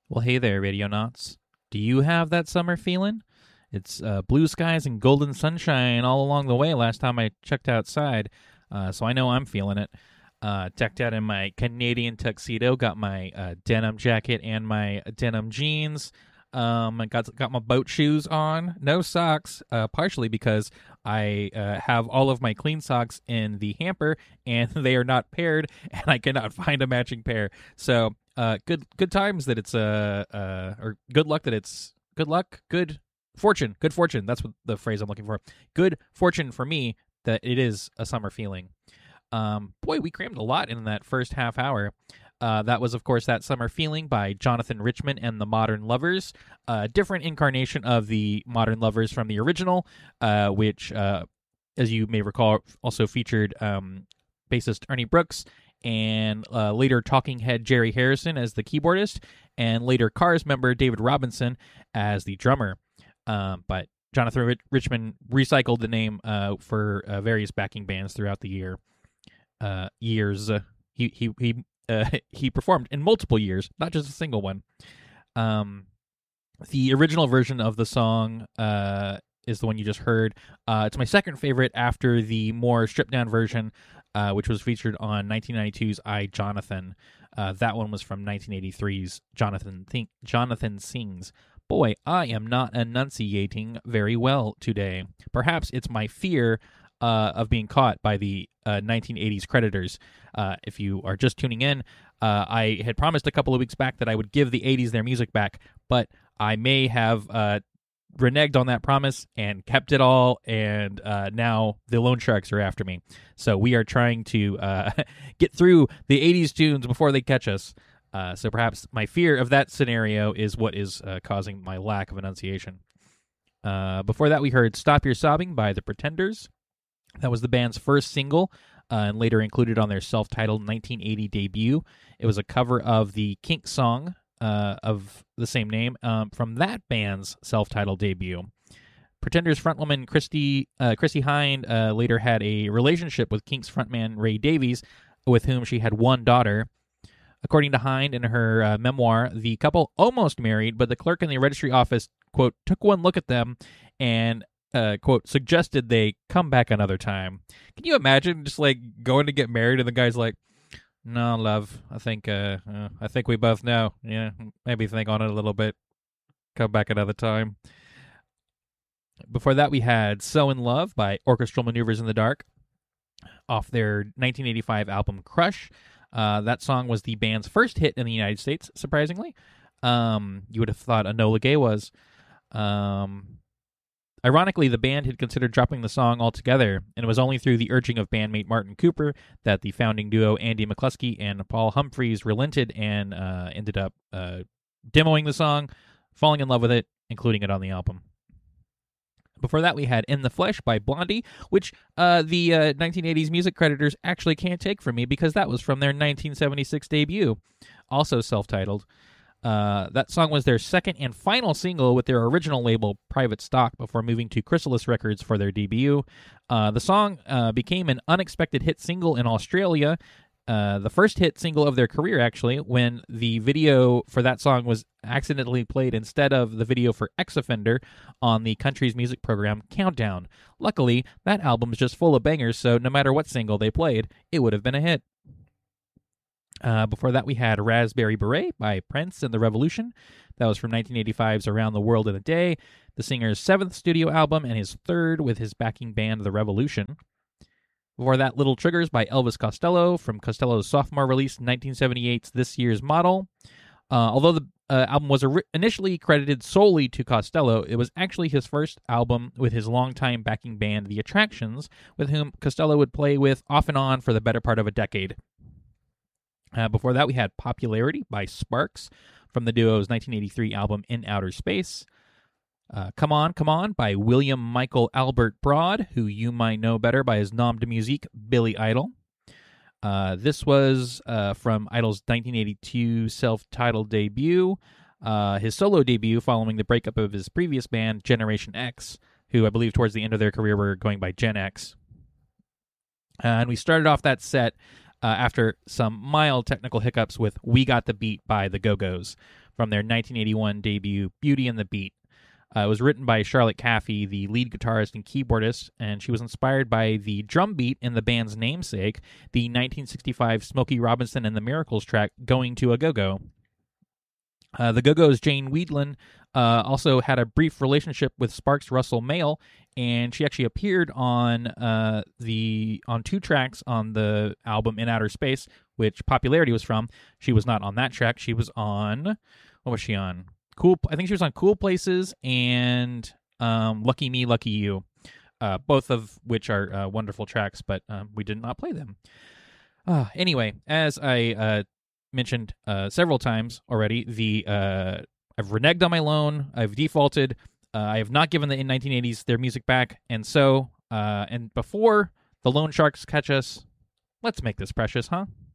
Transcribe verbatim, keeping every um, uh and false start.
Well, hey there, Radionauts. Do you have that summer feeling? It's uh, blue skies and golden sunshine all along the way last time I checked outside, uh, so I know I'm feeling it. Uh, decked out in my Canadian tuxedo, got my uh, denim jacket and my denim jeans. Um, I got got my boat shoes on, no socks, uh, partially because I uh, have all of my clean socks in the hamper and they are not paired, and I cannot find a matching pair. So uh, good good times that it's uh, uh or good luck that it's good luck, good fortune, good fortune. That's what the phrase I'm looking for. Good fortune for me that it is a summer feeling. Um, boy, we crammed a lot in that first half hour. Uh, that was, of course, That Summer Feeling by Jonathan Richman and the Modern Lovers, a different incarnation of the Modern Lovers from the original, uh, which, uh, as you may recall, also featured um, bassist Ernie Brooks and uh, later Talking Head Jerry Harrison as the keyboardist, and later Cars member David Robinson as the drummer. Um, but Jonathan Rich- Richman recycled the name uh, for uh, various backing bands throughout the year. Uh, years. He he he uh, he performed in multiple years, not just a single one. Um, the original version of the song uh, is the one you just heard. Uh, it's my second favorite after the more stripped down version, uh, which was featured on nineteen ninety-two's I, Jonathan. Uh, that one was from nineteen eighty-three's Jonathan Think Jonathan Sings. Boy, I am not enunciating very well today. Perhaps it's my fear uh, of being caught by the uh, nineteen eighties creditors. Uh, if you are just tuning in, uh, I had promised a couple of weeks back that I would give the eighties their music back, but I may have uh, reneged on that promise and kept it all, and uh, now the loan sharks are after me. So we are trying to uh, get through the eighties tunes before they catch us. Uh, so perhaps my fear of that scenario is what is uh, causing my lack of enunciation. Uh, before that, we heard Stop Your Sobbing by The Pretenders. That was the band's first single, uh, and later included on their self-titled nineteen eighty debut. It was a cover of the Kinks song uh, of the same name um, from that band's self-titled debut. Pretenders frontwoman Christy, uh, Chrissie Hynde uh, later had a relationship with Kinks frontman Ray Davies, with whom she had one daughter. According to Hynde in her uh, memoir, the couple almost married, but the clerk in the registry office, quote, took one look at them and Uh, quote, suggested they come back another time. Can you imagine just like going to get married and the guy's like, no, love, I think, uh, uh, I think we both know. Yeah, maybe think on it a little bit. Come back another time. Before that, we had So in Love by Orchestral Maneuvers in the Dark off their nineteen eighty-five album Crush. Uh, that song was the band's first hit in the United States, surprisingly. Um, you would have thought Enola Gay was. Um... Ironically, the band had considered dropping the song altogether, and it was only through the urging of bandmate Martin Cooper that the founding duo Andy McCluskey and Paul Humphreys relented and uh, ended up uh, demoing the song, falling in love with it, including it on the album. Before that, we had In the Flesh by Blondie, which uh, the uh, nineteen eighties music creditors actually can't take from me because that was from their nineteen seventy-six debut, also self-titled. Uh, that song was their second and final single with their original label, Private Stock, before moving to Chrysalis Records for their debut. Uh, the song uh, became an unexpected hit single in Australia, uh, the first hit single of their career, actually, when the video for that song was accidentally played instead of the video for X Offender on the country's music program Countdown. Luckily, that album is just full of bangers, so no matter what single they played, it would have been a hit. Uh, before that, we had Raspberry Beret by Prince and the Revolution. That was from nineteen eighty-five's Around the World in a Day, the singer's seventh studio album and his third with his backing band, The Revolution. Before that, Little Triggers by Elvis Costello from Costello's sophomore release, nineteen seventy-eight's This Year's Model. Uh, although the uh, album was ori- initially credited solely to Costello, it was actually his first album with his longtime backing band, The Attractions, with whom Costello would play with off and on for the better part of a decade. Uh, before that, we had Popularity by Sparks from the duo's nineteen eighty-three album In Outer Space. Uh, Come On, Come On by William Michael Albert Broad, who you might know better by his nom de musique, Billy Idol. Uh, this was uh, from Idol's nineteen eighty-two self-titled debut, uh, his solo debut following the breakup of his previous band, Generation X, who I believe towards the end of their career were going by Gen X. Uh, and we started off that set Uh, after some mild technical hiccups with We Got the Beat by the Go-Go's. from their nineteen eighty-one debut, Beauty and the Beat. Uh, it was written by Charlotte Caffey, the lead guitarist and keyboardist, and she was inspired by the drum beat in the band's namesake, the nineteen sixty-five Smokey Robinson and the Miracles track, Going to a Go-Go. Uh, the Go-Go's Jane Wiedlin uh, also had a brief relationship with Sparks Russell Mael, and she actually appeared on uh, the on two tracks on the album In Outer Space, which Popularity was from. She was not on that track. She was on... What was she on? Cool. I think she was on Cool Places and um, Lucky Me, Lucky You, uh, both of which are uh, wonderful tracks, but um, we did not play them. Uh, anyway, as I uh, mentioned uh, several times already, the uh, I've reneged on my loan. I've defaulted. Uh, I have not given the in nineteen eighties their music back, and so uh, and before the loan sharks catch us, let's make this precious, huh?